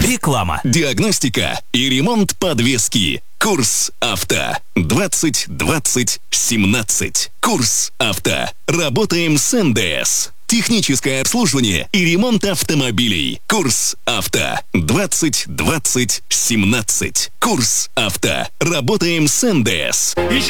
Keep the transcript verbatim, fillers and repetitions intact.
Реклама. Диагностика и ремонт подвески. Курс авто. двадцать двадцать семнадцать. Курс авто. Работаем с эн дэ эс. Техническое обслуживание и ремонт автомобилей. Курс авто. двадцать двадцать семнадцать. Курс авто. Работаем с эн дэ эс.